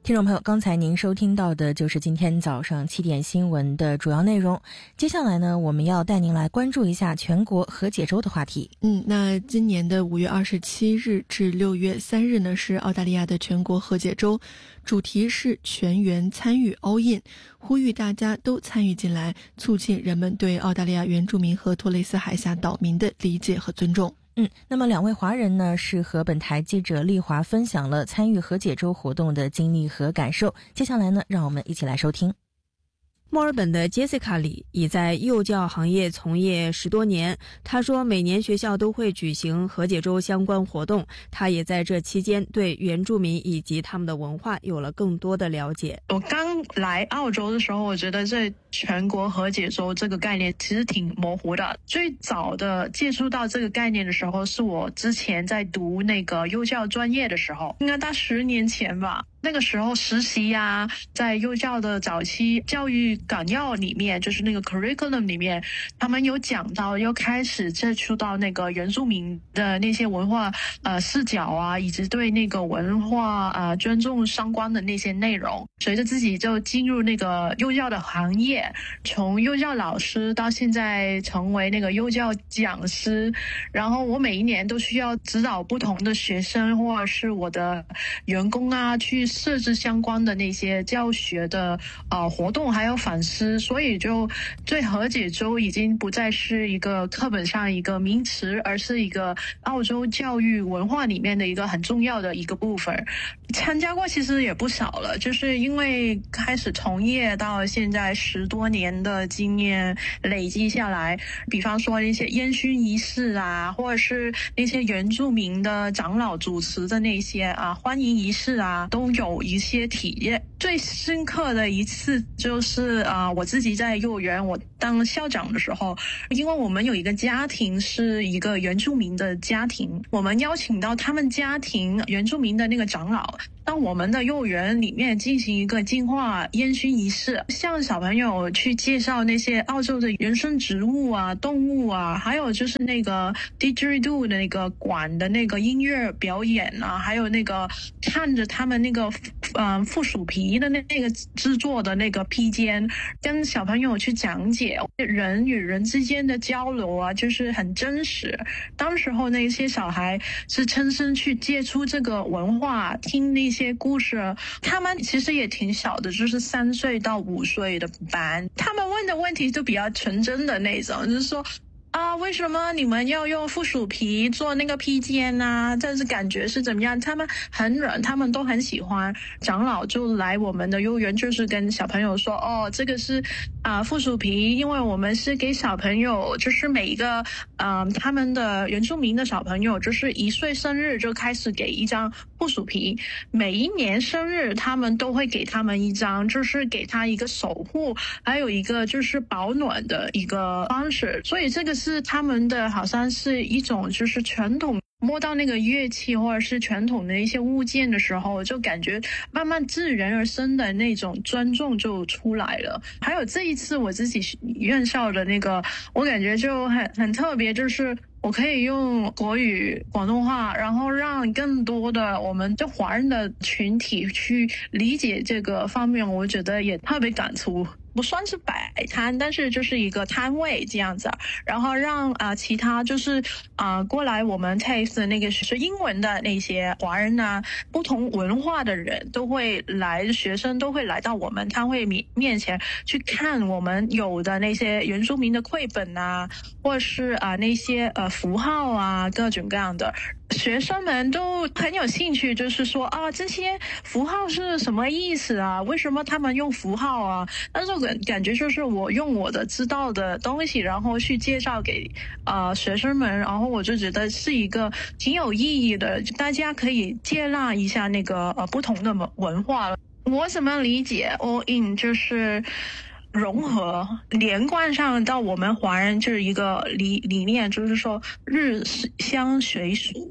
听众朋友，刚才您收听到的就是今天早上7点新闻的主要内容。接下来呢，我们要带您来关注一下全国和解周的话题。 那今年的5月27日至6月3日呢，是澳大利亚的全国和解周，主题是全员参与 All In， 呼吁大家都参与进来，促进人们对澳大利亚原住民和托雷斯海峡岛民的理解和尊重。 那么两位华人呢，是和本台记者丽华分享了参与和解周活动的经历和感受。接下来呢，让我们一起来收听。 墨尔本的 Jessica 里已在幼教行业从业10多年，她说每年学校都会举行和解周相关活动，她也在这期间对原住民以及他们的文化有了更多的了解。 我刚来澳洲的时候，我觉得这全国和解周这个概念其实挺模糊的。最早的接触到这个概念的时候，是我之前在读那个幼教专业的时候，应该大10年前吧。那个时候实习啊，在幼教的早期教育纲要里面，就是那个 curriculum 里面，他们有讲到要开始接触到那个原住民的那些文化视角啊，以及对那个文化尊重相关的那些内容。随着自己就进入那个幼教的行业，从幼教老师到现在成为那个幼教讲师，然后我每一年都需要指导不同的学生或者是我的员工啊，去设置相关的那些教学的活动还有反思，所以就对和解周已经不再是一个课本上一个名词，而是一个澳洲教育文化里面的一个很重要的一个部分。参加过其实也不少了，就是因为开始从业到现在10多年的经验累积下来，比方说那些烟熏仪式啊，或者是那些原住民的长老主持的那些欢迎仪式啊，都有一些体验。最深刻的一次就是我自己在幼儿园我当校长的时候，因为我们有一个家庭是一个原住民的家庭，我们邀请到他们家庭原住民的那个长老到我们的幼儿园里面进行一个净化烟熏仪式，向小朋友去介绍那些澳洲的原生植物啊、动物啊，还有就是那个 didgeridoo 的那个管的那个音乐表演啊，还有那个看着他们那个附属皮的那个制作的那个披肩，跟小朋友去讲解人与人之间的交流啊，就是很真实。当时候那些小孩是亲身去接触这个文化，听那些故事，他们其实也挺小的，就是3岁到5岁的班，他们问的问题都比较纯真的那种，就是说为什么你们要用附属皮做那个披肩啊？但是感觉是怎么样？他们很软，他们都很喜欢。长老就来我们的幼儿园，就是跟小朋友说，这个是附属皮，因为我们是给小朋友，就是每一个他们的原住民的小朋友，就是1岁生日就开始给一张附属皮，每一年生日他们都会给他们一张，就是给他一个守护，还有一个就是保暖的一个方式。所以这个是他们的好像是一种就是传统，摸到那个乐器或者是传统的一些物件的时候，就感觉慢慢自然而生的那种尊重就出来了。还有这一次我自己院校的那个，我感觉就很特别，就是我可以用国语广东话，然后让更多的我们就华人的群体去理解这个方面，我觉得也特别感触。不算是摆摊，但是就是一个摊位这样子，然后让其他就是过来我们 TAFE 的那个学英文的那些华人啊，不同文化的人都会来，学生都会来到我们摊位面前去看我们有的那些原住民的绘本啊，或者是那些符号啊，各种各样的。学生们都很有兴趣，就是说这些符号是什么意思啊？为什么他们用符号啊？但是我感觉就是我用我的知道的东西，然后去介绍给学生们，然后我就觉得是一个挺有意义的，大家可以接纳一下那个不同的文化。我怎么理解 all in 就是融合，连贯上到我们华人就是一个理念，就是说日相水属。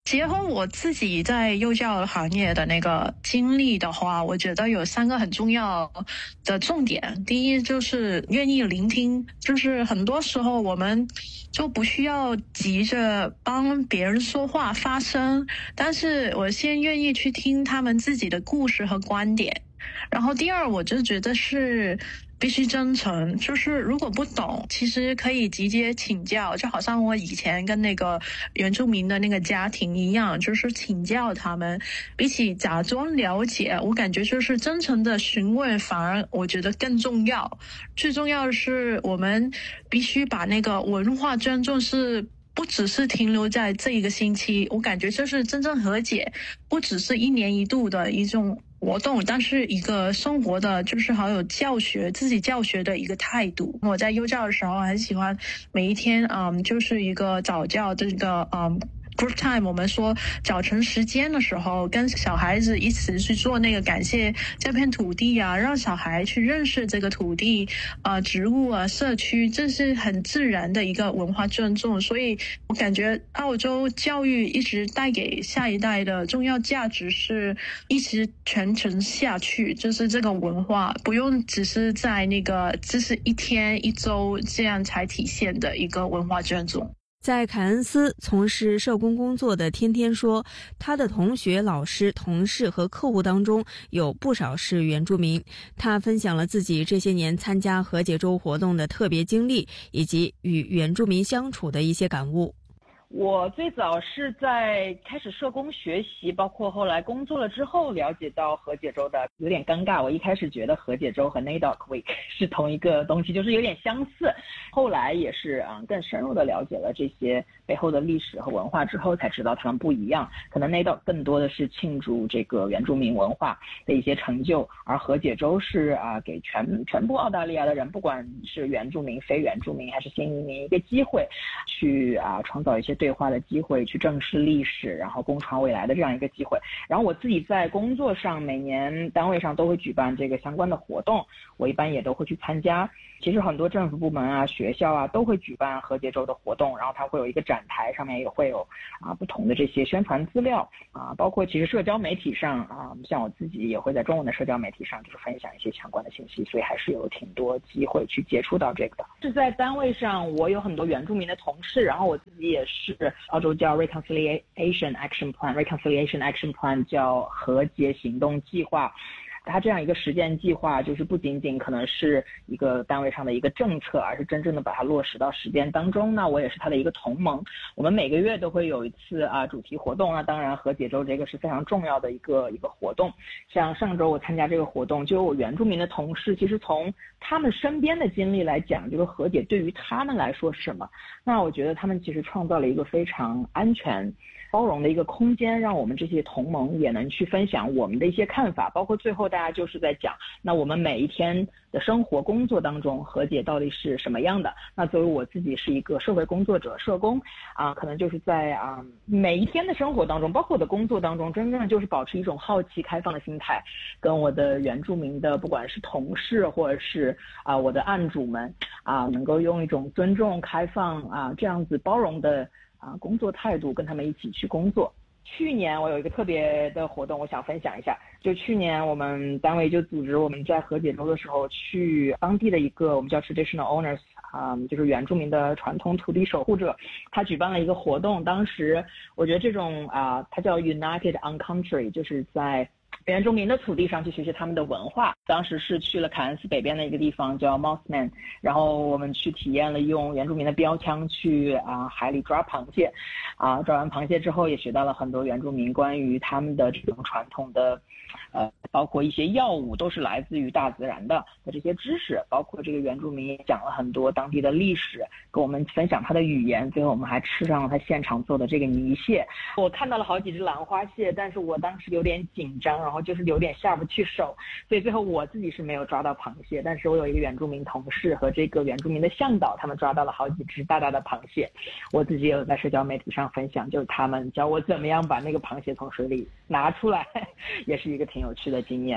结合我自己在幼教行业的那个经历的话，我觉得有3个很重要的重点。第一就是愿意聆听，就是很多时候我们就不需要急着帮别人说话发声，但是我先愿意去听他们自己的故事和观点。然后第二，我就觉得是必须真诚，就是如果不懂，其实可以直接请教，就好像我以前跟那个原住民的那个家庭一样，就是请教他们，比起假装了解，我感觉就是真诚的询问，反而我觉得更重要。最重要的是，我们必须把那个文化尊重是不只是停留在这一个星期，我感觉就是真正和解，不只是1年1度的一种活动，但是一个生活的，就是好有教学自己教学的一个态度。我在幼教的时候很喜欢每一天就是一个早教这个group time， 我们说早晨时间的时候，跟小孩子一起去做那个感谢这片土地啊，让小孩去认识这个土地植物啊，社区，这是很自然的一个文化尊重。所以我感觉澳洲教育一直带给下一代的重要价值是一直传承下去，就是这个文化不用只是在那个只是1天1周这样才体现的一个文化尊重。 在凯恩斯从事社工工作的天天说，他的同学、老师、同事和客户当中有不少是原住民。他分享了自己这些年参加和解周活动的特别经历，以及与原住民相处的一些感悟。 我最早是在开始社工学习，包括后来工作了之后了解到和解周的，有点尴尬。我一开始觉得和解周和 NAIDOC Week 是同一个东西，就是有点相似。后来也是更深入的了解了这些背后的历史和文化之后，才知道他们不一样。可能 NAIDOC 更多的是庆祝这个原住民文化的一些成就，而和解周是给全部澳大利亚的人，不管是原住民、非原住民还是新移民，一个机会去创造一些对话的机会，去正视历史，然后共创未来的这样一个机会。然后我自己在工作上，每年单位上都会举办这个相关的活动，我一般也都会去参加。其实很多政府部门学校都会举办和解周的活动，然后它会有一个展台，上面也会有不同的这些宣传资料包括其实社交媒体上像我自己也会在中文的社交媒体上就是分享一些相关的信息，所以还是有挺多机会去接触到这个的。是在单位上，我有很多原住民的同事，然后我自己也是澳洲叫 Reconciliation Action Plan 叫和解行动计划。它这样一个实践计划，就是不仅仅可能是一个单位上的一个政策，而是真正的把它落实到实践当中。那我也是它的一个同盟，我们每个月都会有一次主题活动。那当然和解周这个是非常重要的一个活动。像上周我参加这个活动，就有我原住民的同事，其实从他们身边的经历来讲，就是和解对于他们来说是什么。那我觉得他们其实创造了一个非常安全包容的一个空间，让我们这些同盟也能去分享我们的一些看法，包括最后大家就是在讲，那我们每一天的生活工作当中和解到底是什么样的。那作为我自己是一个社会工作者、社工可能就是在每一天的生活当中，包括我的工作当中，真正就是保持一种好奇开放的心态，跟我的原住民的不管是同事或者是我的案主们能够用一种尊重、开放这样子包容的工作态度跟他们一起去工作。去年我有一个特别的活动，我想分享一下。就去年我们单位就组织我们在和解周的时候去当地的一个我们叫 Traditional Owners就是原住民的传统土地守护者，他举办了一个活动。当时我觉得这种它叫 United on Country， 就是在原住民的土地上去学习他们的文化。当时是去了凯恩斯北边的一个地方叫 Mossman， 然后我们去体验了用原住民的标枪去海里抓螃蟹抓完螃蟹之后，也学到了很多原住民关于他们的这种传统的包括一些药物都是来自于大自然的这些知识，包括这个原住民也讲了很多当地的历史，跟我们分享他的语言。最后我们还吃上了他现场做的这个泥蟹。我看到了好几只兰花蟹，但是我当时有点紧张，然后就是有点下不去手，所以最后我自己是没有抓到螃蟹，但是我有一个原住民同事和这个原住民的向导，他们抓到了好几只大大的螃蟹。我自己也有在社交媒体上分享，就是他们教我怎么样把那个螃蟹从水里拿出来，也是一个挺有趣的经验。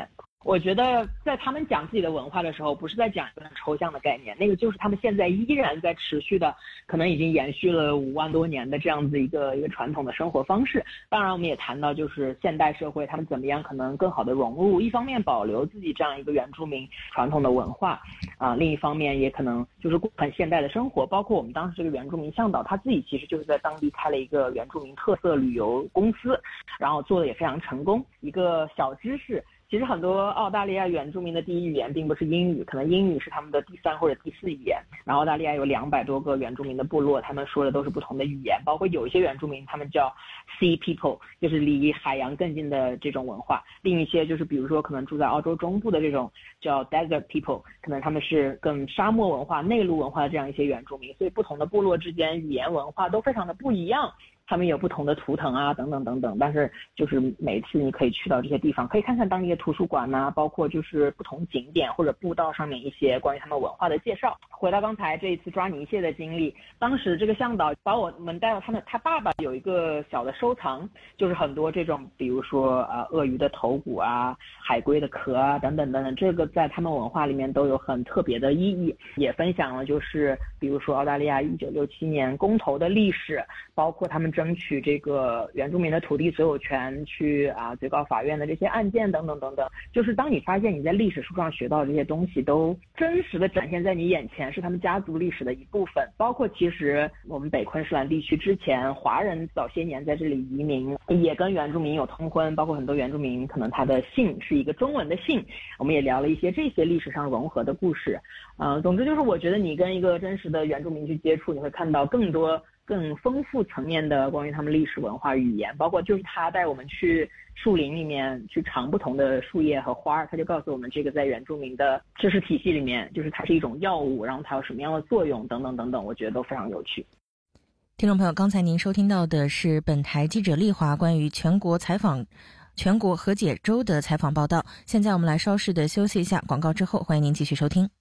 我觉得在他们讲自己的文化的时候，不是在讲一个很抽象的概念，那个就是他们现在依然在持续的，可能已经延续了5万多年的这样子一个传统的生活方式。当然我们也谈到就是现代社会他们怎么样可能更好的融入，一方面保留自己这样一个原住民传统的文化另一方面也可能就是过很现代的生活。包括我们当时这个原住民向导他自己其实就是在当地开了一个原住民特色旅游公司，然后做的也非常成功。一个小知识，其实很多澳大利亚原住民的第一语言并不是英语，可能英语是他们的第3或者第4语言。然后澳大利亚有200多个原住民的部落，他们说的都是不同的语言，包括有一些原住民他们叫 Sea People， 就是离海洋更近的这种文化。另一些就是比如说可能住在澳洲中部的这种叫 Desert People， 可能他们是更沙漠文化、内陆文化的这样一些原住民。所以不同的部落之间语言文化都非常的不一样，他们有不同的图腾等等等等。但是就是每次你可以去到这些地方，可以看看当地的图书馆包括就是不同景点或者步道上面一些关于他们文化的介绍。回到刚才这一次抓泥蟹的经历，当时这个向导把我们带到他爸爸有一个小的收藏，就是很多这种比如说鳄鱼的头骨海龟的壳等等等等，这个在他们文化里面都有很特别的意义。也分享了就是比如说澳大利亚1967年公投的历史，包括他们争取这个原住民的土地所有权，去最高法院的这些案件等等等等。就是当你发现你在历史书上学到的这些东西都真实的展现在你眼前，是他们家族历史的一部分。包括其实我们北昆士兰地区之前华人早些年在这里移民，也跟原住民有通婚，包括很多原住民可能他的姓是一个中文的姓，我们也聊了一些这些历史上融合的故事。总之就是我觉得你跟一个真实的原住民去接触，你会看到更多更丰富层面的关于他们历史文化语言。包括就是他带我们去树林里面去尝不同的树叶和花，他就告诉我们这个在原住民的知识体系里面就是它是一种药物，然后它有什么样的作用等等等等，我觉得都非常有趣。 听众朋友，刚才您收听到的是本台记者丽华关于全国和解州的采访报道。现在我们来稍事的休息一下，广告之后欢迎您继续收听。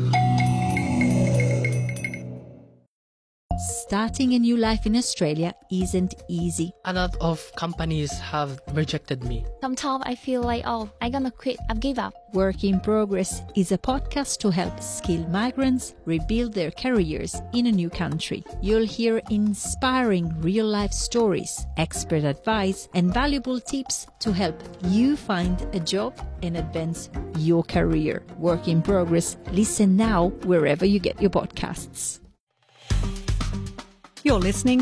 Starting a new life in Australia isn't easy. A lot of companies have rejected me. Sometimes I feel like, I'm gonna quit, I've give up. Work in Progress is a podcast to help skilled migrants rebuild their careers in a new country. You'll hear inspiring real-life stories, expert advice, and valuable tips to help you find a job and advance your career. Work in Progress. Listen now wherever you get your podcasts. You're listening